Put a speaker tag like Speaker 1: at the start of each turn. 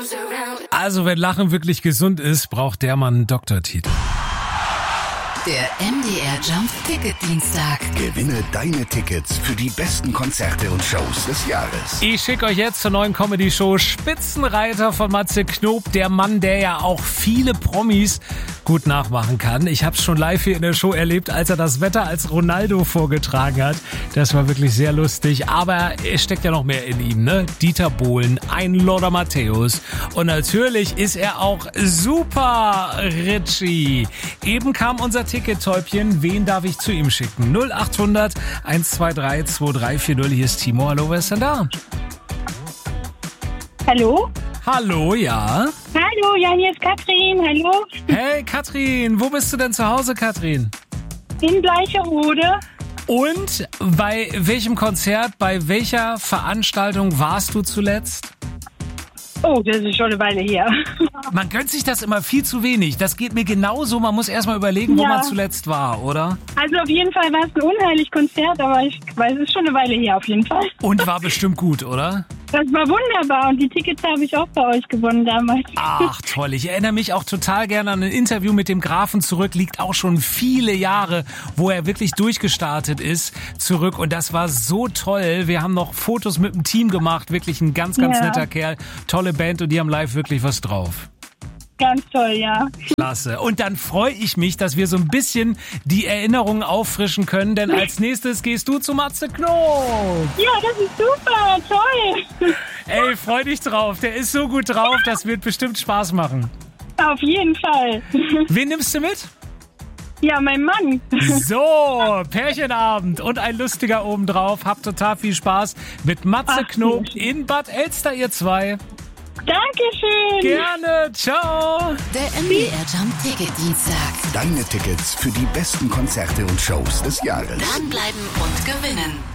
Speaker 1: Also wenn Lachen wirklich gesund ist, braucht der Mann einen Doktortitel.
Speaker 2: Der MDR Jump Ticket Dienstag.
Speaker 3: Gewinne deine Tickets für die besten Konzerte und Shows des Jahres.
Speaker 1: Ich schicke euch jetzt zur neuen Comedy-Show Spitzenreiter von Matze Knob. Der Mann, der ja auch viele Promis gut nachmachen kann. Ich habe es schon live hier in der Show erlebt, als er das Wetter als Ronaldo vorgetragen hat. Das war wirklich sehr lustig. Aber es steckt ja noch mehr in ihm, ne? Dieter Bohlen, ein Lothar Matthäus. Und natürlich ist er auch super Richie. Eben kam unser Ticket-Täubchen. Wen darf ich zu ihm schicken? 0800 123 2340. Hier ist Timo. Hallo, wer ist denn da?
Speaker 4: Hallo?
Speaker 1: Hallo, ja?
Speaker 4: Hallo, ja, hier ist Katrin, hallo.
Speaker 1: Hey, Katrin, wo bist du denn zu Hause, Katrin?
Speaker 4: In Bleicherode.
Speaker 1: Und bei welchem Konzert, bei welcher Veranstaltung warst du zuletzt?
Speaker 4: Oh, das ist schon eine Weile her.
Speaker 1: Man gönnt sich das immer viel zu wenig. Das geht mir genauso. Man muss erstmal überlegen, wo
Speaker 4: Ja.
Speaker 1: man zuletzt war, oder?
Speaker 4: Also auf jeden Fall war es ein unheimlich Konzert, aber ich weiß, es ist schon eine Weile her auf jeden Fall.
Speaker 1: Und war bestimmt gut, oder?
Speaker 4: Das war wunderbar und die Tickets habe ich auch bei euch gewonnen damals.
Speaker 1: Ach, toll. Ich erinnere mich auch total gerne an ein Interview mit dem Grafen zurück. Liegt auch schon viele Jahre, wo er wirklich durchgestartet ist, zurück. Und das war so toll. Wir haben noch Fotos mit dem Team gemacht. Wirklich ein ganz, ganz
Speaker 4: Ja.
Speaker 1: netter Kerl. Tolle Band und die haben live wirklich was drauf.
Speaker 4: Ganz toll, ja.
Speaker 1: Klasse. Und dann freue ich mich, dass wir so ein bisschen die Erinnerungen auffrischen können, denn als nächstes gehst du zu Matze Knob.
Speaker 4: Ja, das ist super, toll.
Speaker 1: Ey, freu dich drauf. Der ist so gut drauf, das wird bestimmt Spaß machen.
Speaker 4: Auf jeden Fall.
Speaker 1: Wen nimmst du mit?
Speaker 4: Ja, mein Mann.
Speaker 1: So, Pärchenabend und ein lustiger obendrauf. Habt total viel Spaß mit Matze
Speaker 4: Ach,
Speaker 1: Knob
Speaker 4: sehr schön.
Speaker 1: in Bad Elster, ihr zwei.
Speaker 4: Dankeschön.
Speaker 1: Gerne. Ciao.
Speaker 2: Der MDR Jump Ticket Dienstag.
Speaker 3: Deine Tickets für die besten Konzerte und Shows des Jahres.
Speaker 2: Dranbleiben und gewinnen.